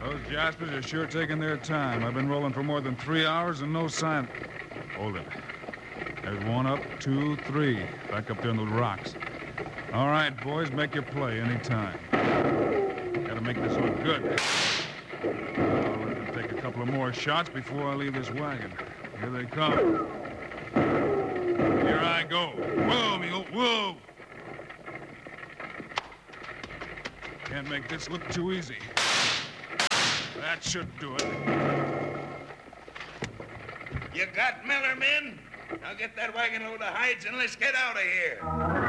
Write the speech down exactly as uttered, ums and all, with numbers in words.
Those Jaspers are sure taking their time. I've been rolling for more than three hours and no sign. Hold it. There's one up, two, three. Back up there in the rocks. All right, boys, make your play anytime. Gotta make this look good. I'll let them take a couple of more shots before I leave this wagon. Here they come. Here I go. Whoa, amigo, whoa! Can't make this look too easy. That should do it. You got Miller, men? Now get that wagon load of hides and let's get out of here.